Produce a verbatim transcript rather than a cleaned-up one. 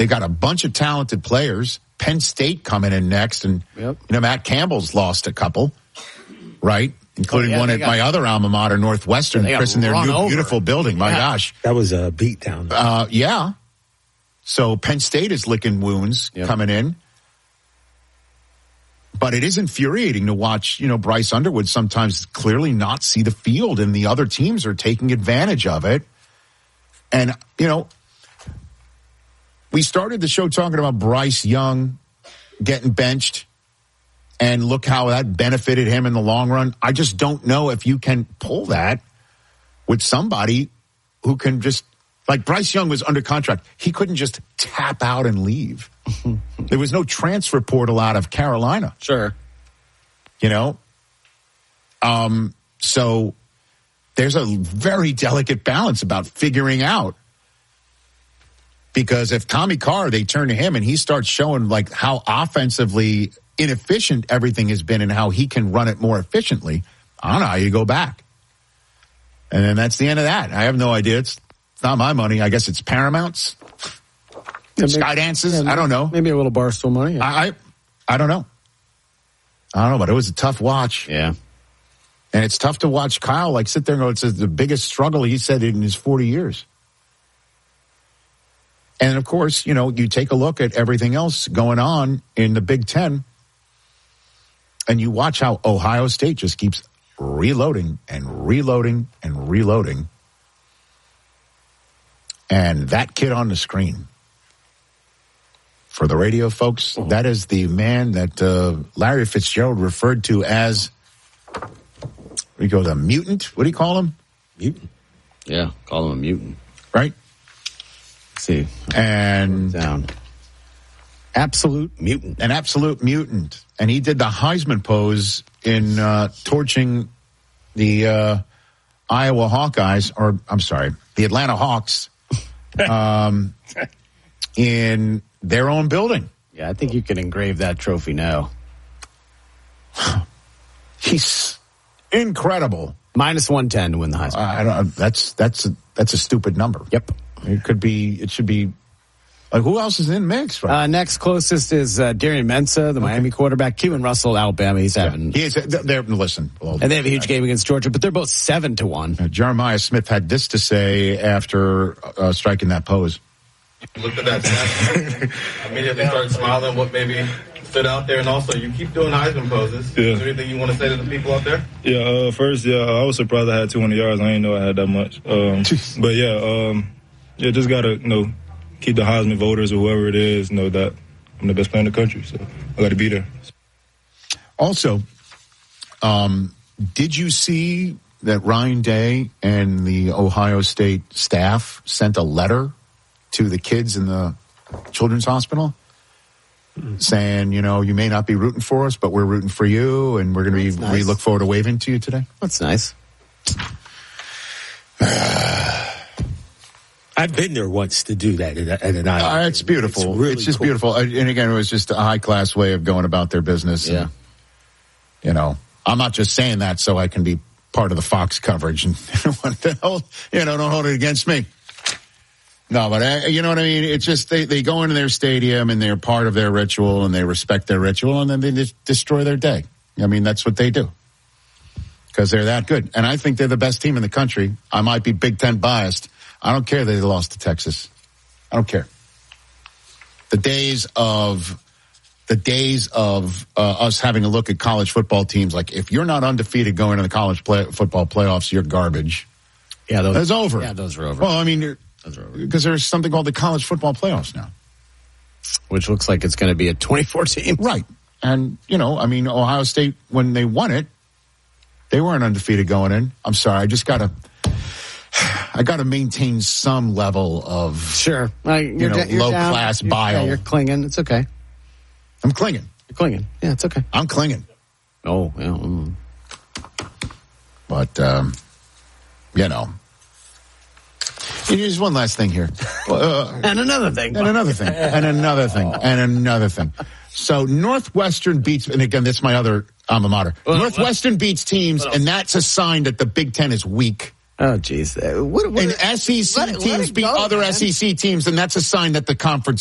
They got a bunch of talented players. Penn State coming in next, and yep. you know Matt Campbell's lost a couple, right? Including oh, yeah, one at got, my other alma mater, Northwestern, yeah, Chris, in their new over. beautiful building. My yeah. gosh, that was a beatdown. Uh, yeah. So Penn State is licking wounds yep. coming in, but it is infuriating to watch. You know, Bryce Underwood sometimes clearly not see the field, and the other teams are taking advantage of it. And you know. We started the show talking about Bryce Young getting benched, and look how that benefited him in the long run. I just don't know if you can pull that with somebody who can just, like Bryce Young was under contract. He couldn't just tap out and leave. There was no transfer portal out of Carolina. Sure. You know? Um, so there's a very delicate balance about figuring out. Because if Tommy Carr, they turn to him and he starts showing like how offensively inefficient everything has been and how he can run it more efficiently, I don't know how you go back. And then that's the end of that. I have no idea. It's, it's not my money. I guess it's Paramount's. Yeah, Skydance's. Yeah, I don't know. Maybe a little Barstool money. Yeah. I, I I don't know. I don't know, but it was a tough watch. Yeah. And it's tough to watch Kyle like sit there and go, it's the biggest struggle he said in his forty years. And, of course, you know, you take a look at everything else going on in the Big Ten, and you watch how Ohio State just keeps reloading and reloading and reloading. And that kid on the screen, for the radio folks, oh. that is the man that uh, Larry Fitzgerald referred to as, he goes, a mutant? What do you call him? Mutant. Yeah, call him a mutant. Right? See, and down absolute mutant, an absolute mutant, and he did the Heisman pose in uh, torching the uh, Iowa Hawkeyes, or I'm sorry, the Atlanta Hawks, um, in their own building. Yeah, I think you can engrave that trophy now. He's incredible. Minus one ten to win the Heisman. Uh, I don't. That's that's a, that's a stupid number. Yep. It could be, it should be, like, who else is in the mix? Right? Uh, next closest is uh, Darian Mensah, the okay. Miami quarterback. Keelan Russell, Alabama. He's having. Yeah. He is, they're, listen. Well, and they have a huge game against Georgia, but they're both seven to one. Uh, Jeremiah Smith had this to say after uh, striking that pose. Looked at that stat, immediately started smiling. What maybe stood out there, and also you keep doing Heisman poses. Yeah. Is there anything you want to say to the people out there? Yeah, uh, first, yeah, I was surprised I had two hundred yards. I didn't know I had that much. Um, but yeah, um, yeah, just gotta you know keep the Heisman voters or whoever it is know that I'm the best player in the country. So I got to be there. Also, um, did you see that Ryan Day and the Ohio State staff sent a letter to the kids in the Children's Hospital mm-hmm. saying, you know, you may not be rooting for us, but we're rooting for you, and we're going to be, nice. we look forward to waving to you today? That's nice. I've been there once to do that at, at an island. Uh, it's beautiful. It's, really it's just cool. beautiful. And again, it was just a high-class way of going about their business. Yeah. And, you know, I'm not just saying that so I can be part of the Fox coverage and, what the hell, you know, don't hold it against me. No, but I, you know what I mean? It's just they, they go into their stadium and they're part of their ritual and they respect their ritual and then they just destroy their day. I mean, that's what they do because they're that good. And I think they're the best team in the country. I might be Big Ten biased. I don't care that they lost to Texas. I don't care. The days of the days of uh, us having a look at college football teams, like if you're not undefeated going to the college play, football playoffs, you're garbage. Yeah, those, that's over. Yeah, those are over. Well, I mean, because there's something called the college football playoffs now, which looks like it's going to be a twenty-four team, right? And you know, I mean, Ohio State when they won it, they weren't undefeated going in. I'm sorry, I just gotta. I got to maintain some level of sure, uh, you know, you're low down, class you're, bile. Yeah, you're clinging. It's okay. I'm clinging. You're clinging. Yeah, it's okay. I'm clinging. Oh, yeah. Mm. But um, you know, here's one last thing here, uh, and another thing, and another thing, and another thing, and another thing. So Northwestern beats, and again, that's my other alma mater. Well, Northwestern what? beats teams, and that's a sign that the Big Ten is weak. Oh, geez. What, what, and S E C let it, teams let it beat go, other man. S E C teams, and that's a sign that the conference